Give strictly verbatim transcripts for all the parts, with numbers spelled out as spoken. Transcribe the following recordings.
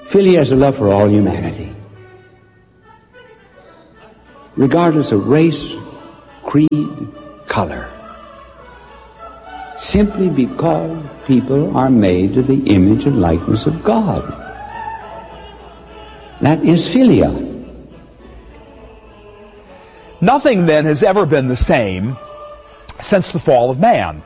Philia is a love for all humanity, regardless of race, creed, color, simply because people are made to the image and likeness of God. That is philia. Nothing then has ever been the same since the fall of man.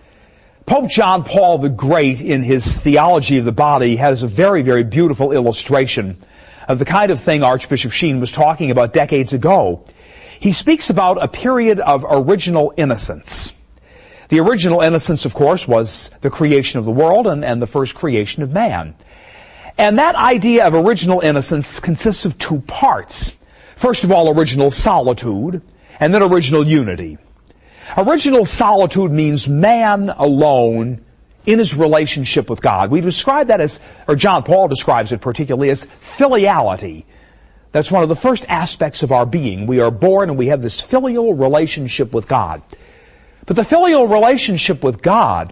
Pope John Paul the Great, in his Theology of the Body, has a very, very beautiful illustration of the kind of thing Archbishop Sheen was talking about decades ago. He speaks about a period of original innocence. The original innocence, of course, was the creation of the world and, and the first creation of man. And that idea of original innocence consists of two parts. First of all, original solitude, and then original unity. Original solitude means man alone in his relationship with God. We describe that as, or John Paul describes it particularly as filiality. That's one of the first aspects of our being. We are born and we have this filial relationship with God. But the filial relationship with God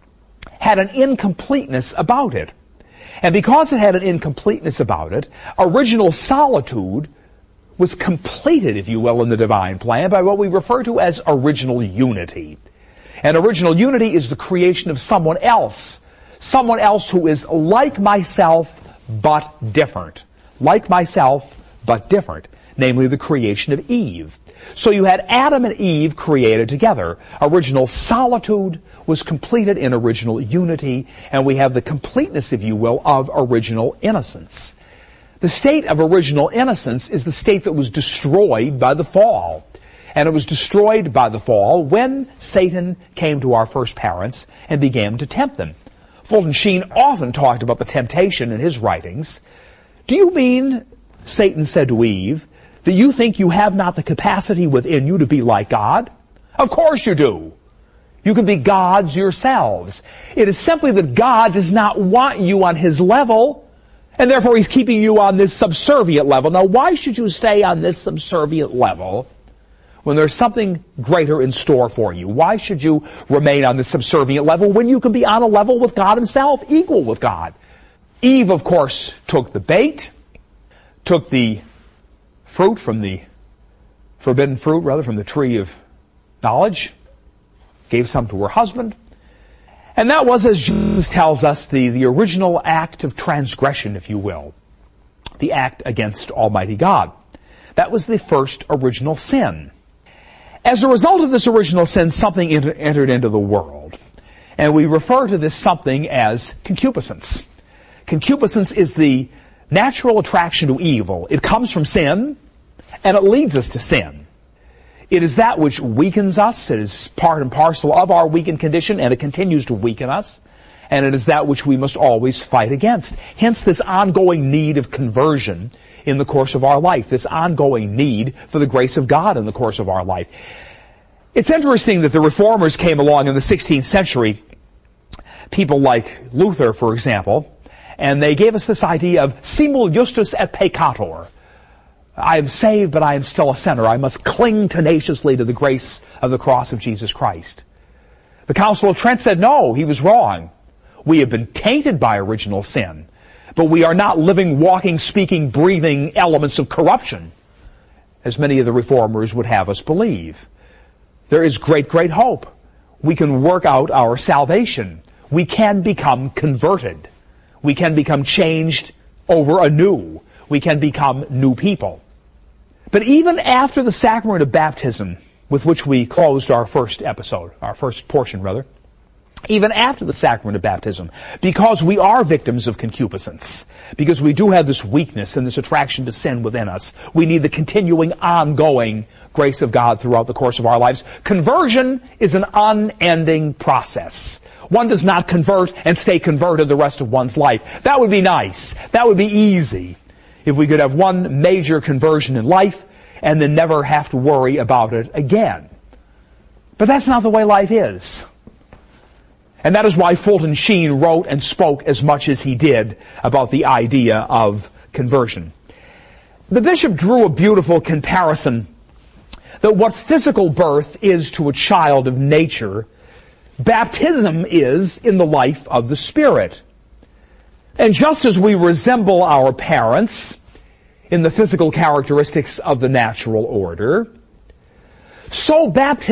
had an incompleteness about it. And because it had an incompleteness about it, original solitude was completed, if you will, in the divine plan by what we refer to as original unity. And original unity is the creation of someone else. Someone else who is like myself, but different. Like myself, but different. Namely, the creation of Eve. So you had Adam and Eve created together. Original solitude was completed in original unity, and we have the completeness, if you will, of original innocence. The state of original innocence is the state that was destroyed by the fall. And it was destroyed by the fall when Satan came to our first parents and began to tempt them. Fulton Sheen often talked about the temptation in his writings. Do you mean, Satan said to Eve, that you think you have not the capacity within you to be like God? Of course you do. You can be gods yourselves. It is simply that God does not want you on His level, and therefore He's keeping you on this subservient level. Now, why should you stay on this subservient level when there's something greater in store for you? Why should you remain on this subservient level when you can be on a level with God Himself, equal with God? Eve, of course, took the bait, took the fruit from the forbidden fruit, rather, from the tree of knowledge, gave some to her husband. And that was, as Jesus tells us, the, the original act of transgression, if you will. The act against Almighty God. That was the first original sin. As a result of this original sin, something enter, entered into the world. And we refer to this something as concupiscence. Concupiscence is the natural attraction to evil. It comes from sin, and it leads us to sin. It is that which weakens us. It is part and parcel of our weakened condition, and it continues to weaken us. And it is that which we must always fight against. Hence this ongoing need of conversion in the course of our life. This ongoing need for the grace of God in the course of our life. It's interesting that the reformers came along in the sixteenth century. People like Luther, for example. And they gave us this idea of simul justus et peccator. I am saved, but I am still a sinner. I must cling tenaciously to the grace of the cross of Jesus Christ. The Council of Trent said, no, he was wrong. We have been tainted by original sin, but we are not living, walking, speaking, breathing elements of corruption, as many of the reformers would have us believe. There is great, great hope. We can work out our salvation. We can become converted. We can become changed over anew. We can become new people. But even after the sacrament of baptism, with which we closed our first episode, our first portion rather, even after the sacrament of baptism, because we are victims of concupiscence, because we do have this weakness and this attraction to sin within us, we need the continuing, ongoing grace of God throughout the course of our lives. Conversion is an unending process. One does not convert and stay converted the rest of one's life. That would be nice. That would be easy. If we could have one major conversion in life and then never have to worry about it again. But that's not the way life is. And that is why Fulton Sheen wrote and spoke as much as he did about the idea of conversion. The bishop drew a beautiful comparison that what physical birth is to a child of nature, baptism is in the life of the Spirit. And just as we resemble our parents in the physical characteristics of the natural order, so baptism